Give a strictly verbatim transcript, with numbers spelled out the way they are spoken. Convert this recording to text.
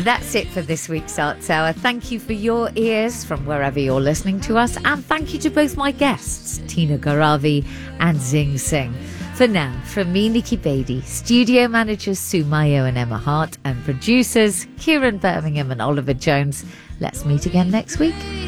that's it for this week's Arts Hour. Thank you for your ears from wherever you're listening to us, and thank you to both my guests, Tina Garavi and Zing Singh. For now, from me, Nikki Beattie, studio managers Sue Mayo and Emma Hart, and producers Kieran Birmingham and Oliver Jones, let's meet again next week.